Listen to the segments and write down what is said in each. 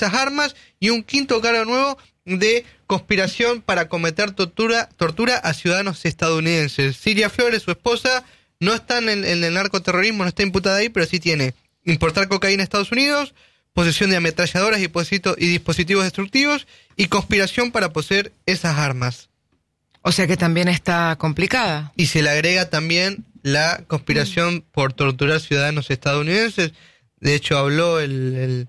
estas armas, y un quinto cargo nuevo de conspiración para cometer tortura a ciudadanos estadounidenses. Cilia Flores, su esposa, no está en el narcoterrorismo, no está imputada ahí, pero sí tiene importar cocaína a Estados Unidos, posesión de ametralladoras y dispositivos destructivos, y conspiración para poseer esas armas. O sea que también está complicada. Y se le agrega también la conspiración por torturar ciudadanos estadounidenses. De hecho, habló el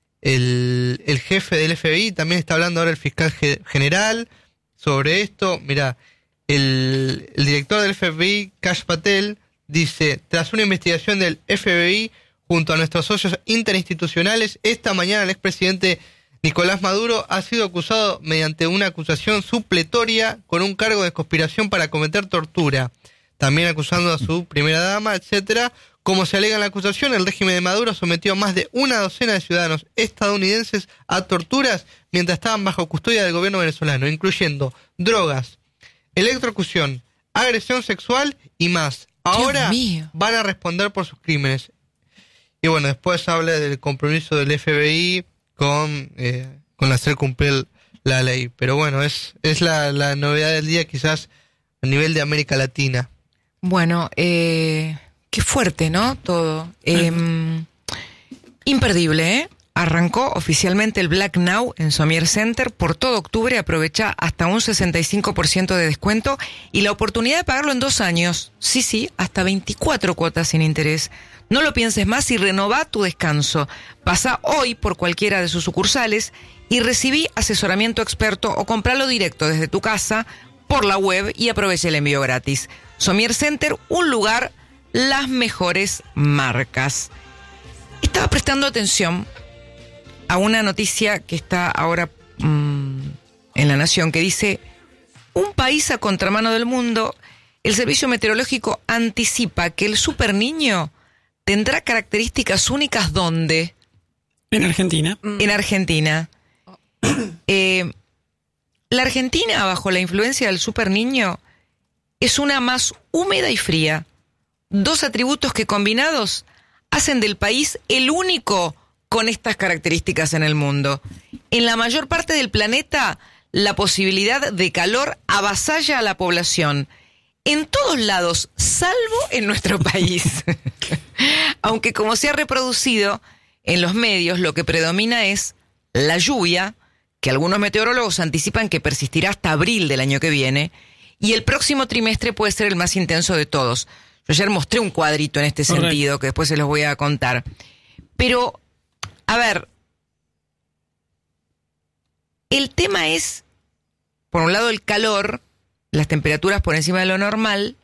jefe del FBI, también está hablando ahora el fiscal general sobre esto. Mirá, el director del FBI, Kash Patel, dice: tras una investigación del FBI junto a nuestros socios interinstitucionales, esta mañana el expresidente Nicolás Maduro ha sido acusado mediante una acusación supletoria con un cargo de conspiración para cometer tortura, también acusando a su primera dama, etcétera. Como se alega en la acusación, el régimen de Maduro sometió a más de una docena de ciudadanos estadounidenses a torturas mientras estaban bajo custodia del gobierno venezolano, incluyendo drogas, electrocución, agresión sexual y más. Ahora van a responder por sus crímenes. Y bueno, después habla del compromiso del FBI con hacer cumplir la ley. Pero bueno, es la novedad del día, quizás a nivel de América Latina. Bueno, qué fuerte, ¿no? Todo. Imperdible, ¿eh? Arrancó oficialmente el Black Now en Somier Center. Por todo octubre aprovecha hasta un 65% de descuento y la oportunidad de pagarlo en 2 años. Sí, hasta 24 cuotas sin interés. No lo pienses más y renová tu descanso. Pasa hoy por cualquiera de sus sucursales y recibí asesoramiento experto o compralo directo desde tu casa por la web y aprovecha el envío gratis. Somier Center, un lugar, las mejores marcas. Estaba prestando atención a una noticia que está ahora en La Nación, que dice: un país a contramano del mundo, el Servicio Meteorológico anticipa que el superniño tendrá características únicas. ¿Dónde? En Argentina. En Argentina. La Argentina, bajo la influencia del superniño, es una más húmeda y fría. 2 atributos que combinados hacen del país el único con estas características en el mundo. En la mayor parte del planeta, la posibilidad de calor avasalla a la población. En todos lados, salvo en nuestro país. Aunque, como se ha reproducido en los medios, lo que predomina es la lluvia, que algunos meteorólogos anticipan que persistirá hasta abril del año que viene, y el próximo trimestre puede ser el más intenso de todos. Yo ayer mostré un cuadrito en este sentido, que después se los voy a contar. Pero, a ver, el tema es, por un lado, el calor, las temperaturas por encima de lo normal,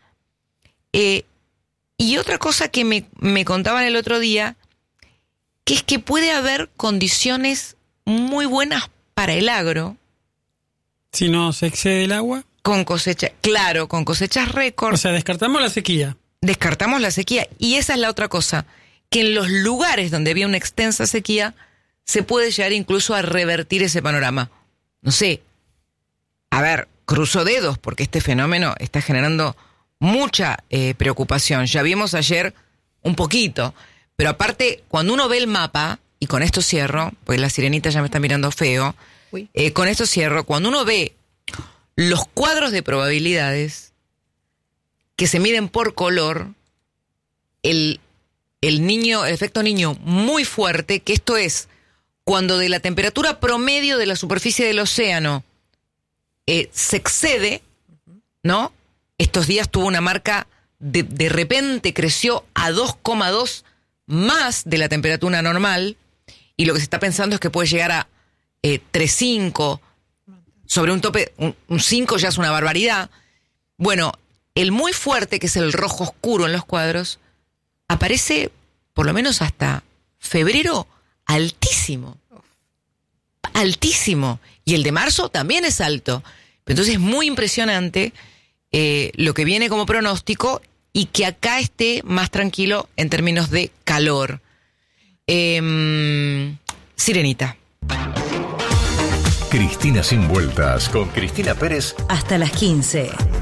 y otra cosa que me contaban el otro día, que es que puede haber condiciones muy buenas para el agro. Si no se excede el agua. Con cosecha, claro, con cosechas récord. O sea, descartamos la sequía. Descartamos la sequía. Y esa es la otra cosa, que en los lugares donde había una extensa sequía, se puede llegar incluso a revertir ese panorama. No sé, a ver, cruzo dedos, porque este fenómeno está generando mucha preocupación. Ya vimos ayer un poquito, pero aparte, cuando uno ve el mapa, y con esto cierro, pues la sirenita ya me está mirando feo, con esto cierro, cuando uno ve los cuadros de probabilidades que se miden por color, el efecto niño muy fuerte, que esto es cuando de la temperatura promedio de la superficie del océano se excede, ¿no? Estos días tuvo una marca, de repente creció a 2,2 más de la temperatura normal, y lo que se está pensando es que puede llegar a 3,5, sobre un tope, un 5 ya es una barbaridad. Bueno, el muy fuerte, que es el rojo oscuro en los cuadros, aparece por lo menos hasta febrero altísimo. Altísimo. Y el de marzo también es alto. Entonces es muy impresionante lo que viene como pronóstico, y que acá esté más tranquilo en términos de calor. Sirenita. Cristina sin vueltas, con Cristina Pérez. Hasta las 15.